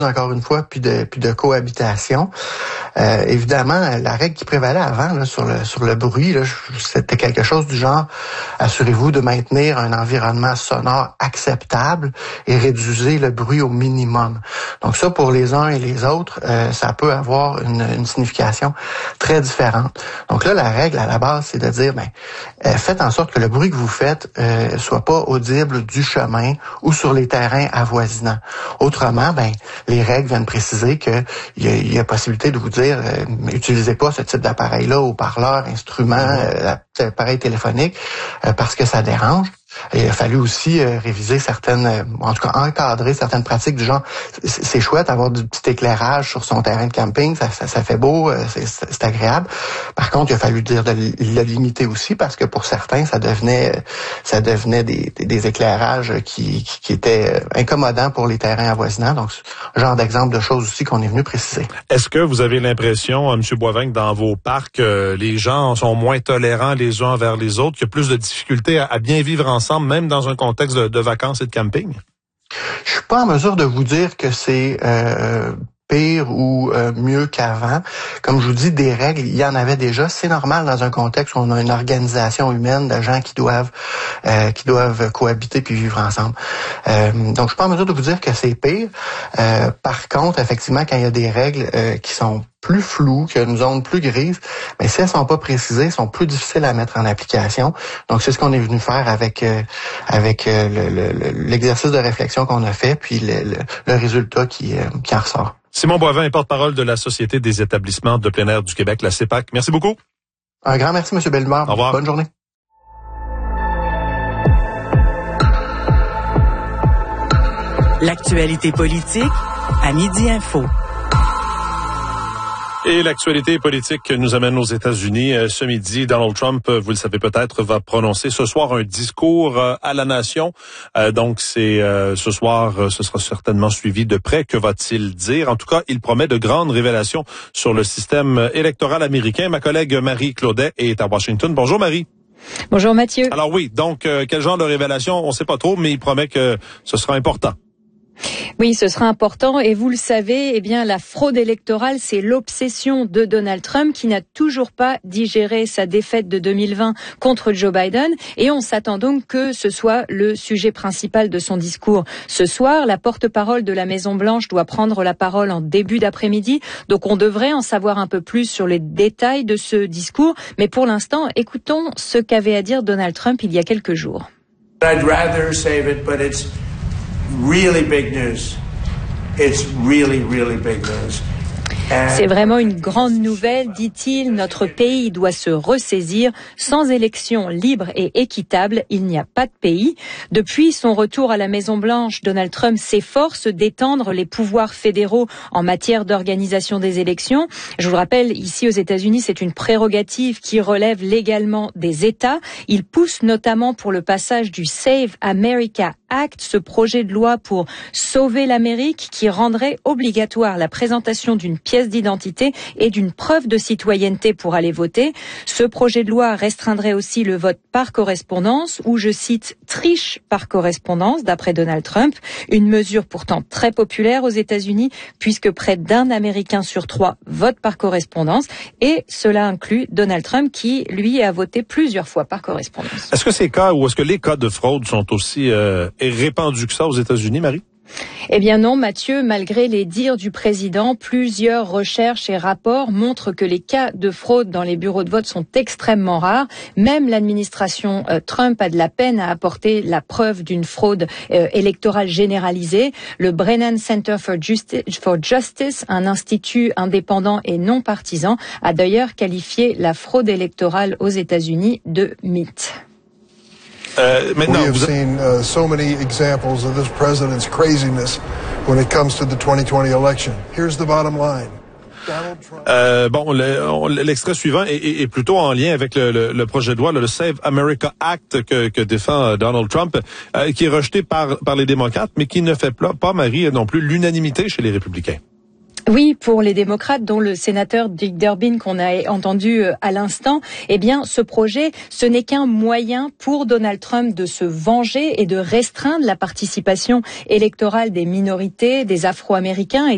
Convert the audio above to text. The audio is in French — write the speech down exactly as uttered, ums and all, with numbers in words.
encore une fois, puis de puis de cohabitation. Euh, évidemment, la règle qui prévalait avant là, sur le sur le bruit, là, c'était quelque chose du genre assurez-vous de maintenir un environnement sonore acceptable et réduisez le bruit au minimum. Donc ça, pour les uns et les autres, euh, ça peut avoir une, une signification très différente. Donc là, la règle à la base, c'est de dire, ben, euh, faites en sorte que le bruit que vous faites euh, soit pas audible du chemin ou sur les terrains avoisinants. Autrement, ben les règles viennent préciser qu'il y a, il y a possibilité de vous dire euh, utilisez pas ce type d'appareil-là, haut-parleur, instrument, euh, appareil téléphonique, euh, parce que ça dérange. Et il a fallu aussi euh, réviser certaines, euh, en tout cas encadrer certaines pratiques du genre, c'est, c'est chouette avoir du petit éclairage sur son terrain de camping, ça, ça, ça fait beau, euh, c'est, c'est agréable. Par contre, il a fallu dire de le limiter aussi parce que pour certains, ça devenait ça devenait des, des, des éclairages qui, qui, qui étaient incommodants pour les terrains avoisinants. Donc, genre d'exemple de choses aussi qu'on est venu préciser. Est-ce que vous avez l'impression, M. Boivin, que dans vos parcs, euh, les gens sont moins tolérants les uns envers les autres, qu'il y a plus de difficultés à, à bien vivre ensemble? Ensemble, même dans un contexte de, de vacances et de camping? Je suis pas en mesure de vous dire que c'est euh, pire ou euh, mieux qu'avant. Comme je vous dis, des règles, il y en avait déjà. C'est normal dans un contexte où on a une organisation humaine de gens qui doivent euh, qui doivent cohabiter puis vivre ensemble. Euh, donc, je suis pas en mesure de vous dire que c'est pire. Euh, par contre, effectivement, quand il y a des règles euh, qui sont plus floues, qui ont une zone plus grise, mais si elles sont pas précisées, elles sont plus difficiles à mettre en application. Donc, c'est ce qu'on est venu faire avec euh, avec euh, le, le, l'exercice de réflexion qu'on a fait, puis le, le, le résultat qui, euh, qui en ressort. Simon Boivin est porte-parole de la Société des établissements de plein air du Québec, la C E P A C. Merci beaucoup. Un grand merci, M. Bellemare. Au revoir. Bonne journée. L'actualité politique à Midi Info. Et l'actualité politique nous amène aux États-Unis. Ce midi, Donald Trump, vous le savez peut-être, va prononcer ce soir un discours à la nation. Donc, c'est ce soir, ce sera certainement suivi de près. Que va-t-il dire? En tout cas, il promet de grandes révélations sur le système électoral américain. Ma collègue Marie Claudet est à Washington. Bonjour Marie. Bonjour Mathieu. Alors oui, donc quel genre de révélation? On ne sait pas trop, mais il promet que ce sera important. Oui, ce sera important et vous le savez, eh bien la fraude électorale, c'est l'obsession de Donald Trump qui n'a toujours pas digéré sa défaite de deux mille vingt contre Joe Biden et on s'attend donc que ce soit le sujet principal de son discours. Ce soir, la porte-parole de la Maison-Blanche doit prendre la parole en début d'après-midi, donc on devrait en savoir un peu plus sur les détails de ce discours, mais pour l'instant, écoutons ce qu'avait à dire Donald Trump il y a quelques jours. I'd rather save it, but it's really big news. It's really, really big news. C'est vraiment une grande nouvelle, dit-il. Notre pays doit se ressaisir. Sans élections libres et équitables, il n'y a pas de pays. Depuis son retour à la Maison-Blanche, Donald Trump s'efforce d'étendre les pouvoirs fédéraux en matière d'organisation des élections. Je vous le rappelle, ici aux États-Unis, c'est une prérogative qui relève légalement des États. Il pousse notamment pour le passage du Save America Act, ce projet de loi pour sauver l'Amérique qui rendrait obligatoire la présentation d'une pièce d'identité et d'une preuve de citoyenneté pour aller voter. Ce projet de loi restreindrait aussi le vote par correspondance ou, je cite, triche par correspondance, d'après Donald Trump. Une mesure pourtant très populaire aux États-Unis puisque près d'un Américain sur trois vote par correspondance et cela inclut Donald Trump qui, lui, a voté plusieurs fois par correspondance. Est-ce que ces cas ou est-ce que les cas de fraude sont aussi euh, répandus que ça aux États-Unis, Marie? Eh bien non, Mathieu, malgré les dires du président, plusieurs recherches et rapports montrent que les cas de fraude dans les bureaux de vote sont extrêmement rares. Même l'administration euh, Trump a de la peine à apporter la preuve d'une fraude euh, électorale généralisée. Le Brennan Center for Justice, for Justice, un institut indépendant et non partisan, a d'ailleurs qualifié la fraude électorale aux États-Unis de mythe. Euh, maintenant, we have vous... seen uh, so many examples of this president's craziness when it comes to the twenty twenty election. Here's the bottom line. Euh, bon, le, l'extrait suivant est, est, est plutôt en lien avec le, le, le projet de loi, le Save America Act que, que défend Donald Trump, euh, qui est rejeté par, par les démocrates, mais qui ne fait pas, pas, Marie, non plus l'unanimité chez les républicains. Oui, pour les démocrates, dont le sénateur Dick Durbin qu'on a entendu à l'instant, eh bien, ce projet, ce n'est qu'un moyen pour Donald Trump de se venger et de restreindre la participation électorale des minorités, des Afro-Américains et